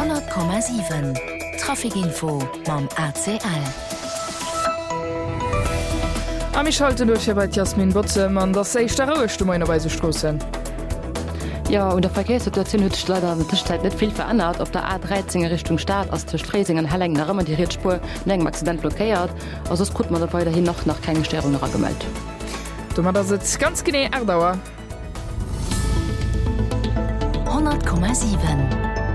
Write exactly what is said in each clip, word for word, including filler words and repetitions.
hundert Komma sieben Trafikinfo mam A C L. Am ich halte durch bei Jasmin Botze man das seich der Ruhestu meinerweise Strossen. Ja, und der Verkehrssituation hat sich leider in der Zwischenzeit nicht viel verändert. Auf der A dreizehn Richtung Stadt aus zwischen Freising und Hellingen noch immer die Rätspur in einem Accident blockiert. Also es gut man da weiterhin noch nach keine Störung noch gemeldet. Du machst das jetzt ganz genau Erdauer. hundert Komma sieben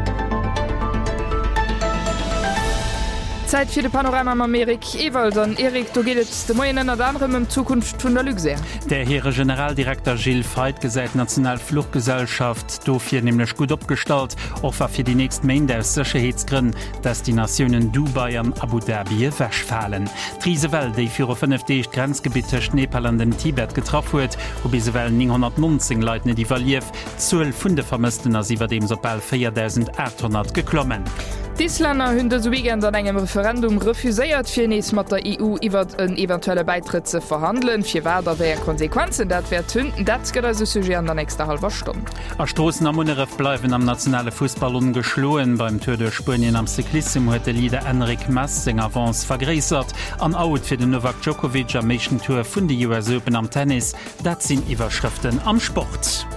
Zeit für de Panorama am Amerik Ewald an Erik, du gehtt de Moien an anderem im Zukunft vun der Luxe. Der Heere Generaldirektor Gilles Veit gesäit Nationalfluchtgesellschaft dofir nämlich gut opgestalt, och war fir die nächst Main der Sicherheitsgrinn, dass die Nationen Dubai an Abu Dhabi wäsch fallen. Triese Welt, déi fir fünf D Grenzgebiete Nepal an dem Tibet getroffen huet, wo bise Well neunhundertneunzehn Leitne die Valief zwölf Funde vermissten as iwwer dem sobal viertausendachthundert geklommen. D'Isländer hunn de Wiegend an engem Referendum refuséiert fir nees mat der E U iwwer een eventuelle Beitritt ze verhandeln, fir wäder wéier Konsequenzen dat wär hunn, dat gët se Sujet an der nächste halber Stunde. A Stossen am Munneref bleiwen am nationale Fußball ungeschloen beim Tour de Spien am Cyklism huet de Lieder Enric Mas seg Avance vergréisert, an Out fir den Novak Djokovic am Méchen Tour vun de U S Open am Tennis, dat sinn Iwerschriften am Sport.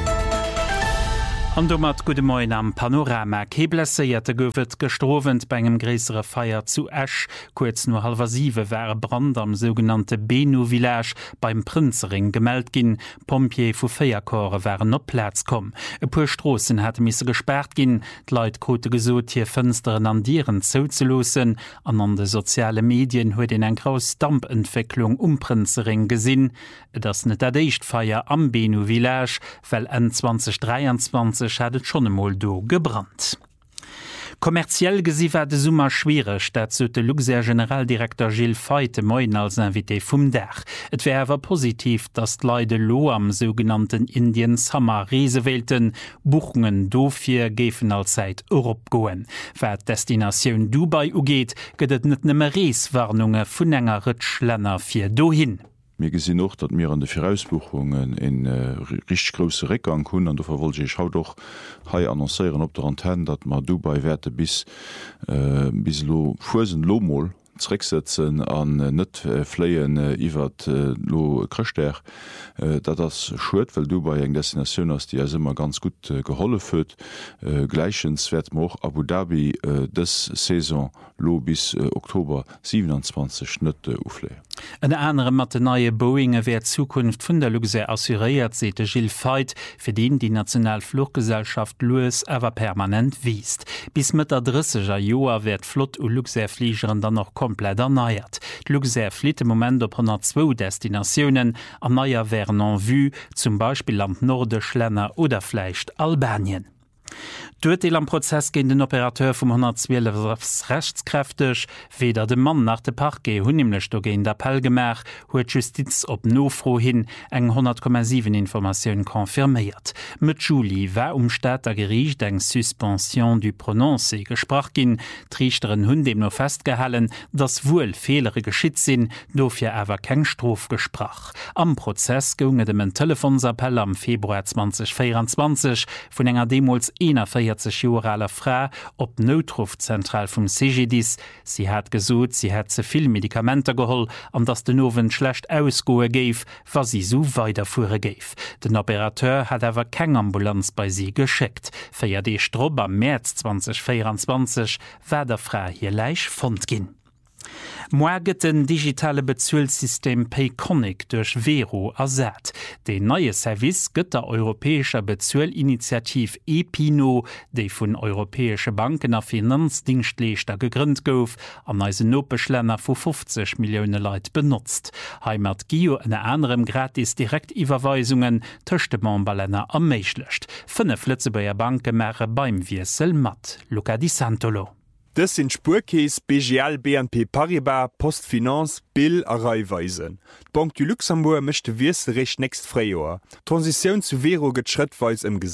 An dommat gute Moin am Panorama. Keblesseierte goufet gestrovent bei engem gräsere Feier zu Esch. Kurz nur halvasive wär Brand am sogenannte Benu Village beim Prinzering gemeldt gin. Pompier vu Feierkorre wären op Platz kom. E puer Strossen hätte misse gesperrt gin. D'Leit kote gesot hier Fensteren an Dieren zouzelosen. An an de soziale Medien huet in eng gros Dampentwicklung um Prinzering gesinn. Das net der Deicht Feier am Benu Village, well en zwanzig dreiundzwanzig schadet schon emol do gebrannt. Kommerziell gesi war de Summer schwierig, dat so de Luxer Generaldirektor Gilles Veit moin als Invité vum Dach. Et wär awer positiv, dat Leide lo am sogenannten Indian Summer Reesewelten Buchungen dofir gefen allzeit Europa goen. Wär Destinatioun Dubai ugeet, gëtt net nëmme Reeswarnunge vun enger Rëtschlänner fir dohin. Mir gesinn noch, dat mir an de Vorausbuchungen in äh, rich grosse Reckgang hunn, an du verwolge ich haut doch hai annoncéieren op der Antenne, dat ma Dubai werte bis äh, bis lo fusen Lomol zrecksetzen an äh, net äh, Fléien äh, iwwer äh, lo Krchter, äh, dat das schuet, well Dubai eng Destinatioun ass, die as immer ganz gut äh, geholle fëtt. Äh, Gleichens werd moch Abu Dhabi äh, des Saison lo bis äh, Oktober siebenundzwanzig nëtte uflé. En andere mat de neue Boeinge wär Zukunft vun der Luxe assuréiert, sete Gilles Veit, fir den die Nationalfluchtgesellschaft Louis awer permanent wiest. Bis mit der drisseger Joer werd Flot u Luxerfliegeren dann noch komplett erneiert. D'Luxer fliet im Moment op hundertzwei Destinationen, an neier wären en vue, zum Beispiel Land Nordeschlänner oder fleicht Albanien. D'Urteil am Prozess gegen den Operateur vum hundertzwölf rechtskräfteg, weder de Mann nach de Parquet hunn nämlich do gegen d'Appell gemach, huet Justiz op nofro hin eng hundert Komma sieben Informationoun konfirméiert. Mit Juli war um Staater Gericht eng Suspension du Prononcé gesprach gin, Trichteren hunn dem no festgehalen, dats wohl Fehlere geschitt sinn, dofir awer keng Strof gesprach. Am Prozess gonge dem en Telefonsappell am Februar zwanzig vierundzwanzig vun enger Demols vierzig Joraler Frau op Notrufzentral vum C G D I S. Sie hat gesot, sie hat ze viel Medikamenter geholl, an dats den Nowen schlecht ausgoe géif, was sie so weiterfure géif. Den Operateur hat awer keng Ambulanz bei sie geschickt. Feier de Strob am März zwanzig vierundzwanzig war der Frau hier leich fond ginn. Morget den digitale Bezuelssystem Payconic durch Vero ersät. De neue Service gëtt der europäescher Bezuelinitiativ EPINO, déi vun europäesche Banken a Finanzdienstleister gegrünnt gouf, an eise Nopeschlänner vu fünfzig Millioune Leiit benutzt. Heimat Gio en anderem gratis Direktiwwerweisungen töchte Montballenner erméiglecht. Fënne Flëtzebeier Bankemere beim Wiesel mat. Luca Di Santolo. Das sind Spurkees B G L, B N P Paribas, Postfinance, Bill a Reihweisen. Bank du Luxembourg mischte Wiesel recht nächst Freijoer. Transition zu Vero geht schrittweise umgesät.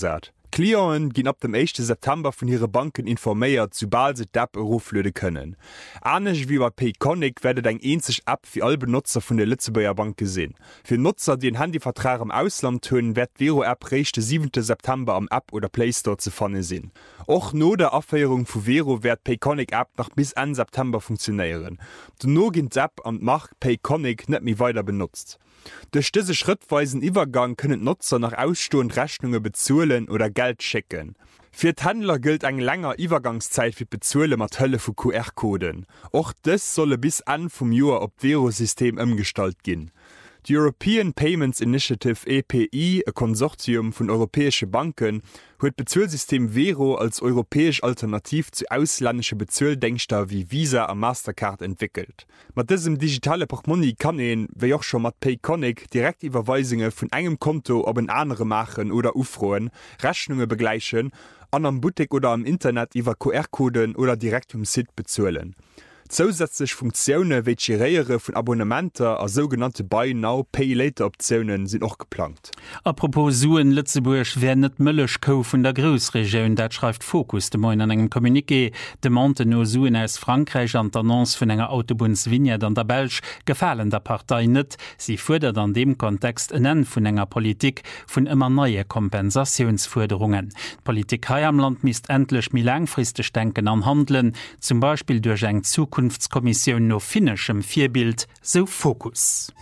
Klienten ginn ab dem ersten September vun ihre Banken informéiert, sobald se d'App eroflöde können. Ähnlich wie bei Payconic werdet eng einzig App für alle Benutzer von der Lützeburger Bank gesehen. Für Nutzer, die einen Handyvertrag im Ausland hören, wird Vero-App recht den siebten September am App oder Play Store zu finden sein. Auch nur der Abfeierung von Vero wird Payconic-App noch bis Ende September funktionieren. Danach geht die App und macht Payconic nicht mehr weiter benutzt. Durch diesen schrittweisen Übergang können Nutzer nach ausstehenden Rechnungen bezahlen oder Geld schicken. Für die Händler gilt eine lange Übergangszeit für Bezahlen mit Hilfe von Q R-Coden. Auch das soll bis Ende vom Jahr auf das Vero-System umgestaltet gehen. Die European Payments Initiative E P I, ein Konsortium von europäischen Banken, hat das Bezahlsystem Vero als europäische Alternative zu ausländischen Bezahldenkster wie Visa und Mastercard entwickelt. Mit diesem digitalen Portemonnaie kann man, wie auch schon mit Payconic, Direktüberweisungen von einem Konto auf ein anderes machen oder aufrufen, Rechnungen begleichen, an am Boutique oder am Internet über Q R-Coden oder direkt vom Site bezahlen. Zusätzlich Funktionen wie die Reihe von Abonnementen als sogenannte Buy-Now-Pay-Later-Optionen sind auch geplant. Apropos Suen Lützeburg werden nicht Müllech kaufen der Großregion, das schreibt Fokus de Moin an einem Kommuniqué. De Monte no Suen aus Frankreich an d'Annonce von einer Autobahnsvignette an der Belsch gefallen der Partei nicht. Sie fordert an dem Kontext ein Ende von einer Politik von immer neue Kompensationsforderungen. Die Politik hier am Land misst endlich mehr langfristig denken an Handeln, zum Beispiel durch eine Zukunft Zukunftskommission no finnischem Vierbild so Fokus.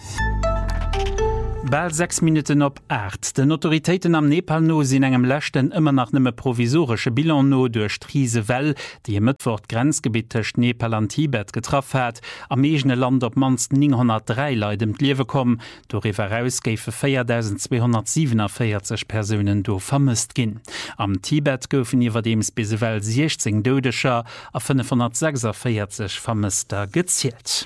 Bald sechs Minuten op acht. Den Autoritäten am Nepal no sind engem Lächten immer nach nimme provisorische Bilan no durch Triese Well, die im Mittwoch Grenzgebiet zwischen Nepal und Tibet getroffen hat. Am egene Land op manst neunhundertdrei Leute im Leben kommen. Darüber heraus geifen viertausendzweihundertsiebenundvierzig Personen do vermisst gin. Am Tibet goufen iwwerdems bis well sechzehn Dodescher a fünfhundertsechsundvierzig Vermisster gezielt.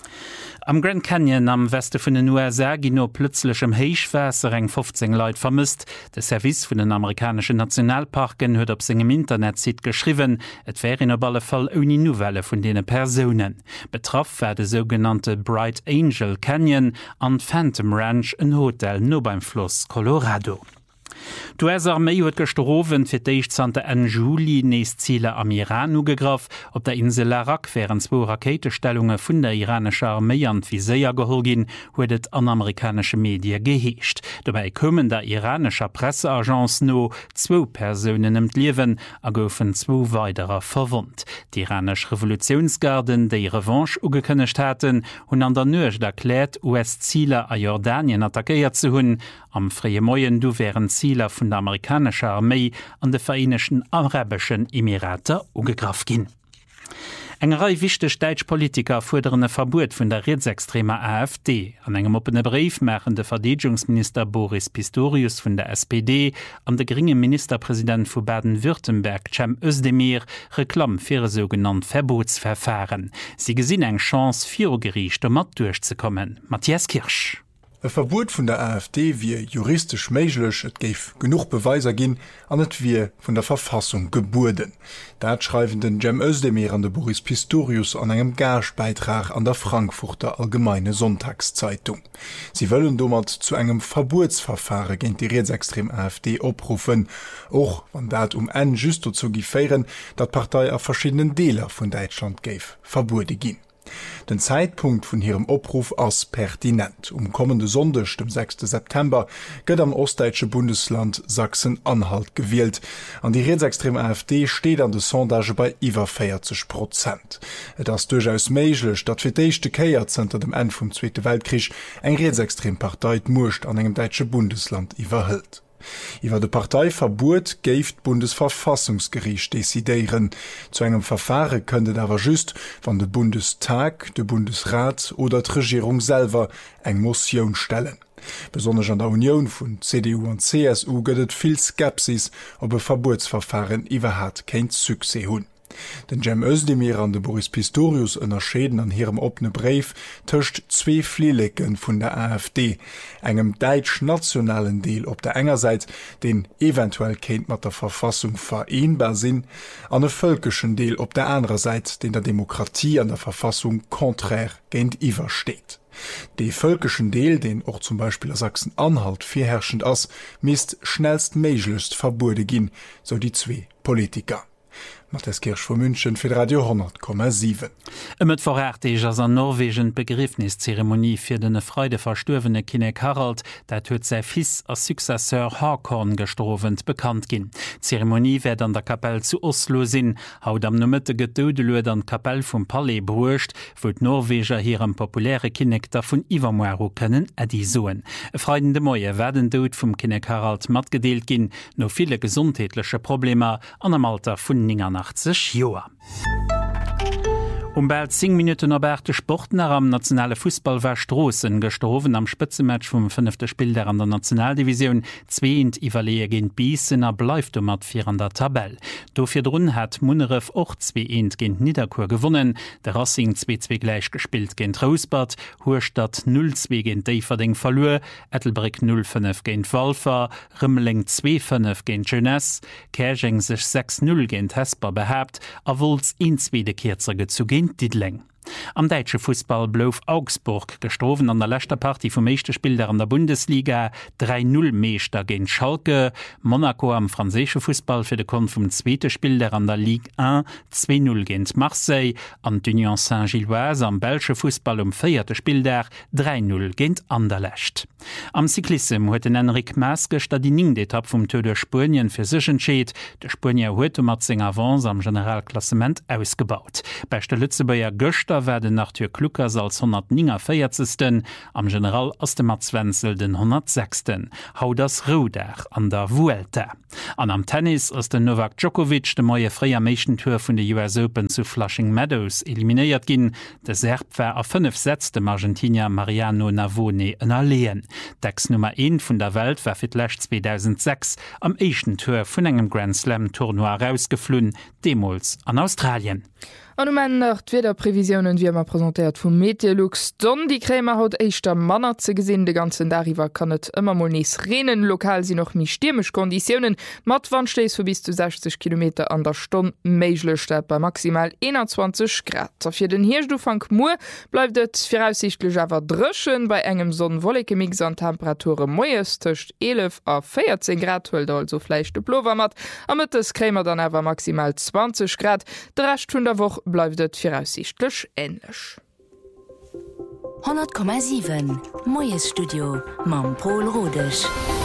Am Grand Canyon am Westen von den U S A gino plötzlich im Heichwasser eng fünfzehn Leute vermisst. Der Service von den amerikanischen Nationalparken hat auf seinem Internetseite geschrieben, es wäre in alle Fall ohne Novelle von den Personen. Betroffen war der sogenannte Bright Angel Canyon an Phantom Ranch, ein Hotel nur beim Fluss Colorado. Die U S-Armee hat gestorben für die Ende Juli nächst Ziele am Iran ugegraf. Auf der Insel Arak wären zwei Raketenstellungen von der iranischen Armee an die Visier geholt gin, hat es an amerikanische Medien geheescht. Dabei kommen der iranischer Presseagenz no zwei Personen im Leben, und goufen zwei weitere verwundt. Die iranische Revolutionsgarden, die Revanche ugekündigt hatten, und an der Nacht erklärt, U S-Ziele an Jordanien attackiert zu haben. Am freien Morgen du wären Ziele von der amerikanischen Armee an den Vereinigten Arabischen Emiraten umgegraft gin. Eng Reihe wichtige deutsche Politiker fordern ein Verbot von der rechtsextremen AfD. An einem offenen Brief machen der Verteidigungsminister Boris Pistorius von der S P D an der geringe Ministerpräsident von Baden-Württemberg Cem Özdemir Reklam für sogenannte Verbotsverfahren. Sie gesehen eine Chance für Gericht, um durchzukommen. Matthias Kirsch. E Verbot vun der AfD wie juristisch méiglech, et géif genug Beweiser ginn, an et wie vun der Verfassung geburden. Dat schreiben den Cem Özdemir an de Boris Pistorius an engem Gagebeitrag an der Frankfurter Allgemeine Sonntagszeitung. Sie wëllen dommert zu engem Verbotsverfahren géint die rechtsextrem AfD oprufen, och wann dat um en justo zu giféieren, dat Partei a verschiedenen Deler vun Deutschland géif verbude ginn. Den Zeitpunkt von ihrem Opruf ass pertinent. Um kommende Sonntag, dem sechsten September, gëtt am ostdeutsche Bundesland Sachsen-Anhalt gewählt. An die rechtsextreme AfD steht an de Sondage bei iwwer vierzig Prozent. Et ass durchaus méiglech, dat fir d'éischte Käier zenter dem Ende vom Zweiten Weltkrieg eng rechtsextrem Partei d'Murscht an engem deutsche Bundesland iwwerhëlt. Iwer de Parteiverbot géft Bundesverfassungsgericht desideieren. Zu engem Verfahren könnte awer just, wann de Bundestag, de Bundesrat oder d' Regierung selber eng Motion stellen. Besonders an der Union vun C D U und C S U gëtt viel Skepsis, ob e Verbotsverfahren iwwerhaupt kein Succès hunn. Den Cem Özdemir an de Boris Pistorius ënnerscheden an hirem opne Brief töcht zwee Flielecken vun der AfD, engem deitsch nationalen Deel op der engerseits den eventuell kenint mat der Verfassung vereinbar sinn, an e völkeschen Deel op der andererseits den der Demokratie an der Verfassung konträr géint iwwersteht. De völkeschen Deel, den auch zum Beispiel Sachsen-Anhalt firherrschend ass, misst schnellst meiglust verbude ginn, so die zwee Politiker. Matthias Kirsch vu München fir Radio hundert Komma sieben. Ëmmet verrächteg ass an Norwegen Begriffniszeremonie fir denne Freude verstuwene Kinnek Harald, dat huet sei Fis als Successeur Hakorn gestrovent bekannt ginn. Zeremonie werd an der Kapell zu Oslo sinn, haut am nëmmete Gedodeluet an Kapell vum Palais bruecht, wo d Norweger hirem populére Kinnekter vun Iwermoero kënnen Ädi soen. E freudende Moie werden dot vum Kinnek Harald mat gedeelt ginn, no viele gesundheitliche Probleme an am Alter vun achtzig Joer. Um bald zehn Minuten erberte Sportner am nationale Fußball war Strossen gestorven am Spitzematch vom fünfte Spiel der an der Nationaldivision zweend Ivalie gegen Biesener bleibt um mat vier an der Tabelle. Dofir run hat Munnerew auch zweend gegen Niederkur gewonnen, der Racing zwei zwei gleich gespielt gegen Rosbad, Hurstadt null zwei gegen Deiferding verlor, Ettelbrick null fünf gegen Walfer, Rümmeling zwei fünf gegen Jeunesse, Kersching sich sechs null gegen Hesper behabt, awolz in zweite Kerzer gezugehen Didling. Am deitsche Fußball blouf Augsburg gestroven an der letzter Partie vom meeste Spieler an der Bundesliga drei null Meester gegen Schalke, Monaco am französische Fußball für den Kon vom zweite Spieler an der Ligue eins zwei null gegen Marseille, an Union Saint-Gilloise am belsche Fußball um vierte Spieler drei null gegen Anderlecht. Am Cyklism huet den Enric Mas gestern die ninkte Etappe vom Tour de Spurien für sich entschied. Der Spurnier huet mat seg Avance am Generalklassement ausgebaut. Bei der Lützebauer Göster werden nach Tür Kluckers als hundertvierten, am General aus dem Matzwenzel den hundertsechsten. Hau das Ruder an der Vuelta. An am Tennis aus den Novak Djokovic de moie freier Mächentour vun de U S Open zu Flushing Meadows eliminiert ginn. De Serb war a fünf Sätze dem Argentinier Mariano Navone ënner lehen. Dex Nummer eins vun der Welt war fitlächt zweitausendsechs am echten Tour vun engem Grand Slam Tournoi rausgeflünn, Demols an Australien. An um nach d'Wederprävisionen wie man präsentiert vum Meteorlux Don die Krämer haut eichter Manner ze gesinn de ganzen Dariwer kann net immer mo nees Renen lokal sie noch mi stürmisch Konditionen mat wann stees vu bis zu sechzig Kilometer an der Stunde meigleste bei maximal einundzwanzig Grad. Afir den Hirschdufang Mu bleibt et voraussichtlich awer drschen bei engem sonnenwolleke Mix an Temperature moes töcht elf a vierzehn Grad huet also fleischchte Plover mat amit es Krämer dann awer maximal zwanzig Grad der recht vun der Woche bleibt et voraussichtlich ähnlich. hundert Komma sieben Moes Studio Mam Paul Rodech.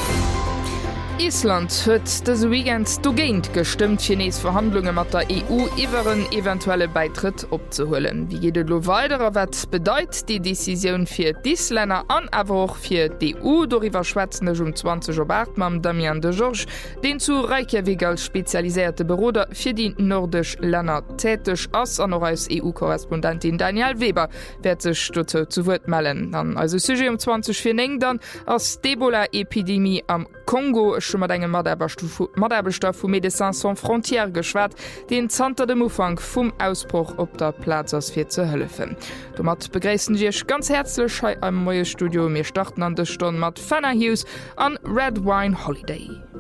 Island huet des Weekend dogéint gestimmt Chines Verhandlungen mat der E U iwweren eventuelle Beitritt opzuhullen. Wie geht lo weiterer wat bedeit die Decision fir Disländer an awoch fir D U doriwer schwätzende um zwanzig Obert mam Damian de George, den zu Reykjavik als spezialisierte Büroder fir die nordisch Länder tätig ass an als E U-Korrespondentin Daniel Weber werd sech Stutte zu Wort mellen. Dann also Sujet um zwanzig vierzehn dann als Ebola-Epidemie am Kongo schon mat engem Maderbestoff vu Médecins Sans Frontières geschwert, den Zter dem Ufang vum Ausbruch op der Platz ass fir ze hëllefen. Do mat begréissen Dich ganz herzlech am Moie Studio mir starten an de Stonn mat Fanner Hughes an Red Wine Holiday.